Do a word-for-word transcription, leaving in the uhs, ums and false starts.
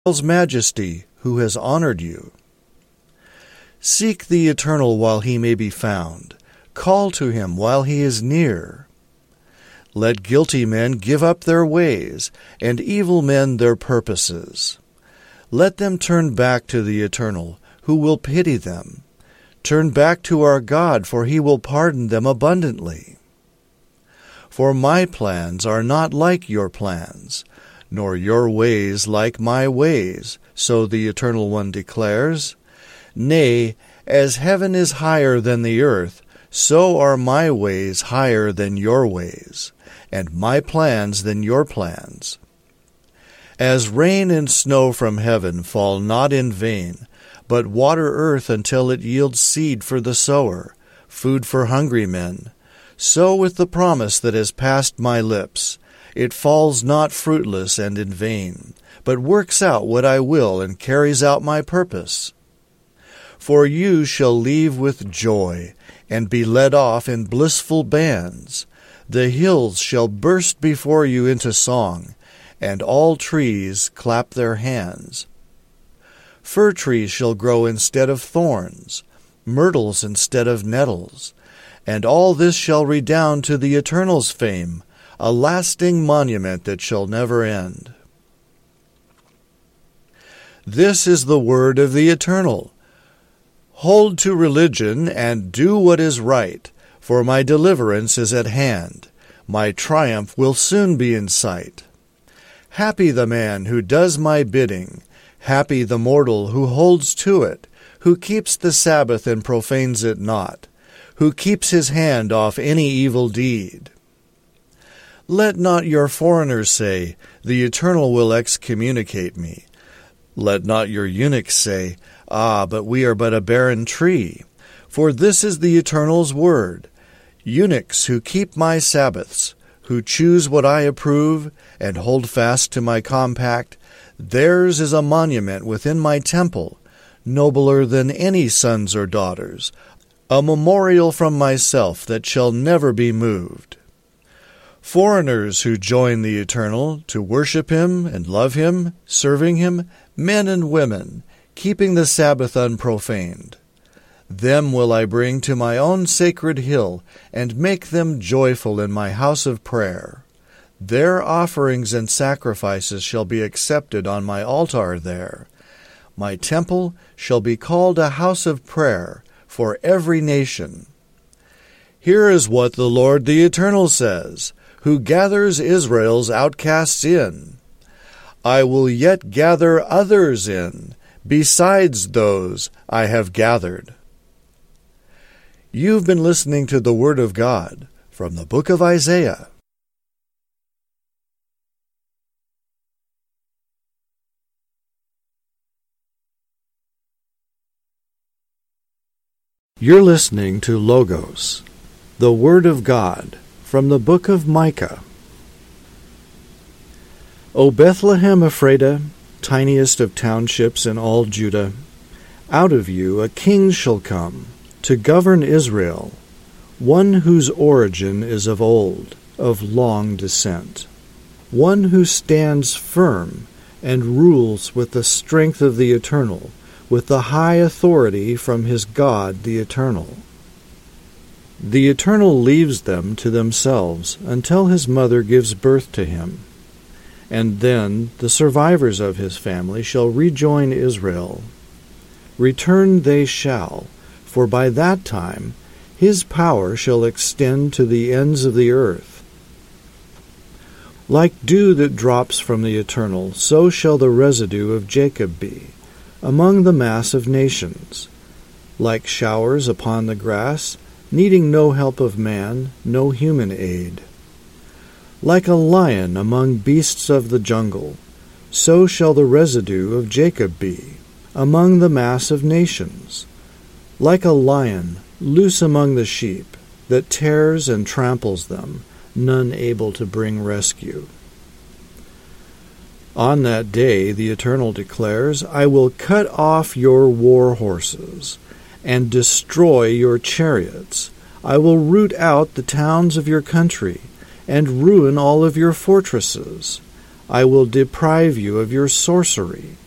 Israel's majesty, who has honored you. Seek the Eternal while he may be found. Call to him while he is near. Let guilty men give up their ways, and evil men their purposes. Let them turn back to the Eternal, who will pity them. Turn back to our God, for he will pardon them abundantly. For my plans are not like your plans, nor your ways like my ways, so the Eternal One declares. Nay, as heaven is higher than the earth, so are my ways higher than your ways, and my plans than your plans. As rain and snow from heaven fall not in vain, but water earth until it yields seed for the sower, food for hungry men, so with the promise that has passed my lips. It falls not fruitless and in vain, but works out what I will and carries out my purpose. For you shall leave with joy, and be led off in blissful bands. The hills shall burst before you into song, and all trees clap their hands. Fir trees shall grow instead of thorns, myrtles instead of nettles, and all this shall redound to the Eternal's fame, a lasting monument that shall never end. This is the word of the Eternal. Hold to religion and do what is right, for my deliverance is at hand. My triumph will soon be in sight. Happy the man who does my bidding, happy the mortal who holds to it, who keeps the Sabbath and profanes it not, who keeps his hand off any evil deed. Let not your foreigners say, the Eternal will excommunicate me. Let not your eunuchs say, Ah, but we are but a barren tree. For this is the Eternal's word. Eunuchs who keep my Sabbaths, who choose what I approve, and hold fast to my compact, theirs is a monument within my temple, nobler than any sons or daughters, a memorial from myself that shall never be moved. Foreigners who join the Eternal to worship him and love him, serving him, men and women, keeping the Sabbath unprofaned. Them will I bring to my own sacred hill, and make them joyful in my house of prayer. Their offerings and sacrifices shall be accepted on my altar there. My temple shall be called a house of prayer for every nation. Here is what the Lord the Eternal says, who gathers Israel's outcasts in. I will yet gather others in, besides those I have gathered. You've been listening to the Word of God from the book of Isaiah. You're listening to Logos, the Word of God, from the book of Micah. O Bethlehem Ephratah, tiniest of townships in all Judah, out of you a king shall come, to govern Israel, one whose origin is of old, of long descent, one who stands firm and rules with the strength of the Eternal, with the high authority from his God the Eternal. The Eternal leaves them to themselves until his mother gives birth to him, and then the survivors of his family shall rejoin Israel. Return they shall, for by that time his power shall extend to the ends of the earth. Like dew that drops from the Eternal, so shall the residue of Jacob be, among the mass of nations. Like showers upon the grass, needing no help of man, no human aid. Like a lion among beasts of the jungle, so shall the residue of Jacob be, among the mass of nations. Like a lion, loose among the sheep, that tears and tramples them, none able to bring rescue. On that day, the Eternal declares, I will cut off your war horses, and destroy your chariots. I will root out the towns of your country, and ruin all of your fortresses. I will deprive you of your sorcery,